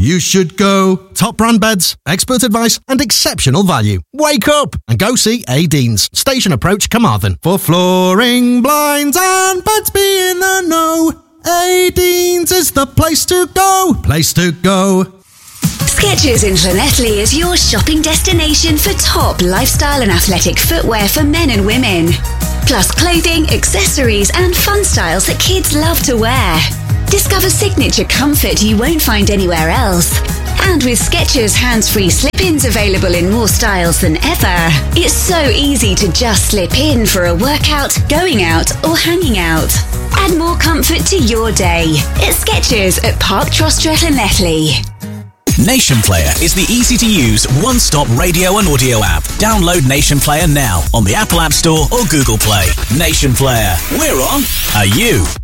You should go. Top brand beds, expert advice and exceptional value. Wake up and go see A. Deans, Station Approach, Carmarthen. For flooring, blinds and beds, be in the know. A. Deans is the place to go. Place to go. Skechers in Llanelli is your shopping destination for top lifestyle and athletic footwear for men and women. Plus clothing, accessories and fun styles that kids love to wear. Discover signature comfort you won't find anywhere else. And with Skechers hands-free slip-ins available in more styles than ever, it's so easy to just slip in for a workout, going out or hanging out. Add more comfort to your day. It's Skechers at Park Trostre, Llanelli. Nation Player is the easy-to-use one-stop radio and audio app. Download Nation Player now on the Apple App Store or Google Play. Nation Player. We're on. Are you?